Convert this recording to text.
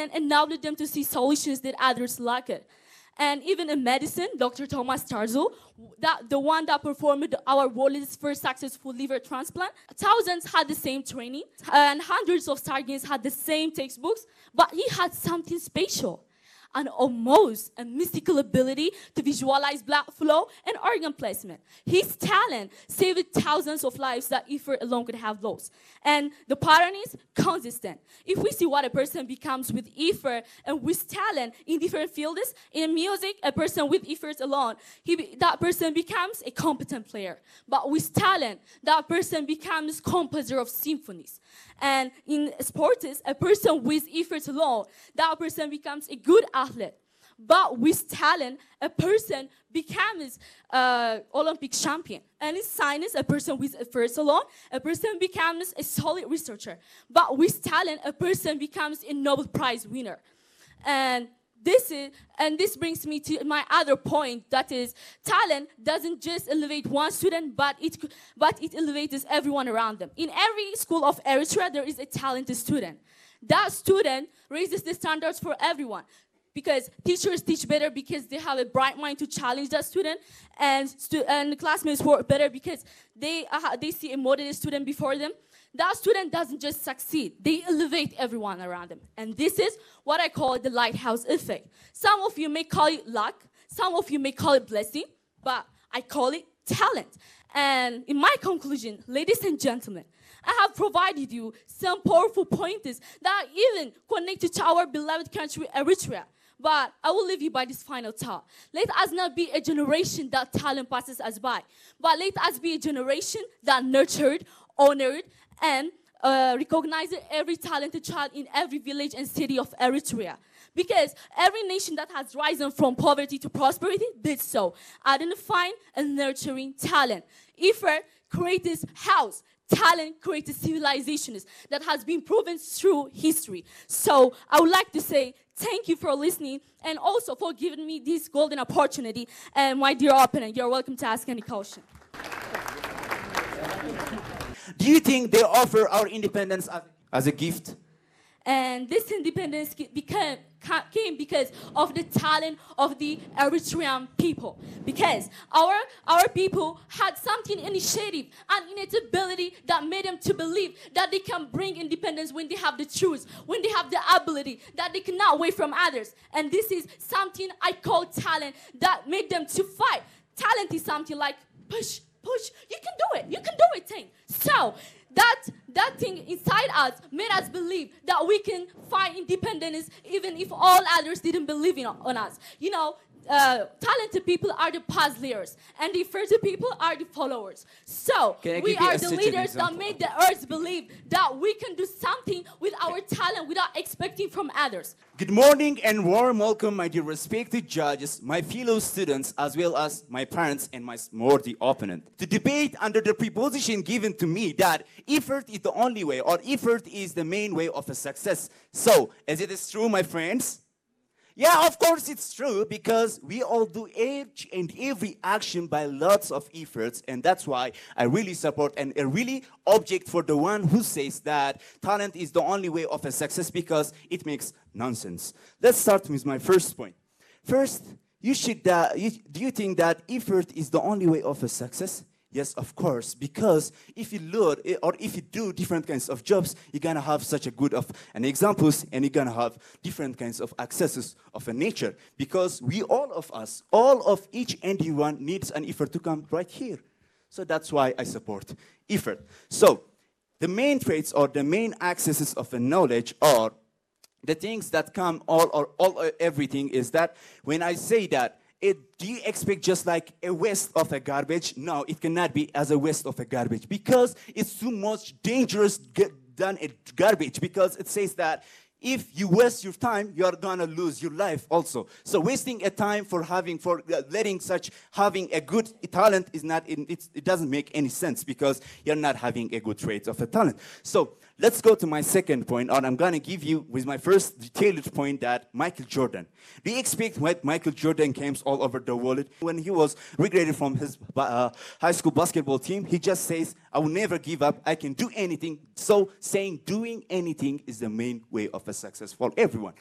talent enabled them to see solutions that others lacked. And even in medicine, Dr. Thomas Tarzo, the one that performed our world's first successful liver transplant, thousands had the same training, and hundreds of sergeants had the same textbooks, but he had something special. An almost a mystical ability to visualize blood flow and organ placement. His talent saved thousands of lives that effort alone could have lost. And the pattern is consistent. If we see what a person becomes with effort and with talent in different fields, in music, a person with effort alone, that person becomes a competent player. But with talent, that person becomes composer of symphonies. And in sports, a person with effort alone, that person becomes a good athlete. But with talent, a person becomes Olympic champion. And in science, a person with effort alone, a person becomes a solid researcher. But with talent, a person becomes a Nobel Prize winner. And this brings me to my other point, that is, talent doesn't just elevate one student, but it elevates everyone around them. In every school of Eritrea, there is a talented student. That student raises the standards for everyone, because teachers teach better because they have a bright mind to challenge that student, and the classmates work better because they see a motivated student before them. That student doesn't just succeed, they elevate everyone around them. And this is what I call the lighthouse effect. Some of you may call it luck, some of you may call it blessing, but I call it talent. And in my conclusion, ladies and gentlemen, I have provided you some powerful pointers that are even connected to our beloved country, Eritrea. But I will leave you by this final thought. Let us not be a generation that talent passes us by, but let us be a generation that nurtured, honored, and recognized every talented child in every village and city of Eritrea. Because every nation that has risen from poverty to prosperity did so, identifying and nurturing talent. Effort creates house. Talent creates civilizations that has been proven through history. So I would like to say thank you for listening and also for giving me this golden opportunity. And my dear opponent, you're welcome to ask any question. Do you think they offer our independence as a gift? And this independence came because of the talent of the Eritrean people. Because our people had something initiative and innate ability that made them to believe that they can bring independence when they have the truth, when they have the ability, that they cannot wait from others. And this is something I call talent that made them to fight. Talent is something like push, you can do it thing. So that thing inside us made us believe that we can find independence even if all others didn't believe on us. You know, talented people are the puzzlers, and the effective people are the followers. So we are the leaders that made the earth believe that we can do something with our talent without expecting from others. Good morning and warm welcome, my dear respected judges, my fellow students, as well as my parents and my worthy opponent. To debate under the preposition given to me that effort is the only way, or effort is the main way of a success. So, as it is true, my friends? Yeah, of course it's true, because we all do each and every action by lots of efforts, and that's why I really support and I really object for the one who says that talent is the only way of a success, because it makes nonsense. Let's start with my first point. First, do you think that effort is the only way of a success? Yes, of course, because if you learn or if you do different kinds of jobs, you're gonna have such a good of an examples, and you're gonna have different kinds of accesses of a nature, because all of each and every one needs an effort to come right here. So that's why I support effort. So the main traits or the main accesses of a knowledge are the things that come everything is that when I say that, do you expect just like a waste of a garbage? No, it cannot be as a waste of a garbage, because it's too much dangerous than a garbage, because it says that if you waste your time, you are gonna lose your life also. So wasting a time for having a good talent is not, it doesn't make any sense, because you're not having a good trait of a talent. So let's go to my second point, and I'm gonna give you with my first detailed point that Michael Jordan. Do you expect what Michael Jordan came all over the world? When he was regraded from his high school basketball team, he just says, I will never give up, I can do anything. So saying doing anything is the main way of a success for everyone.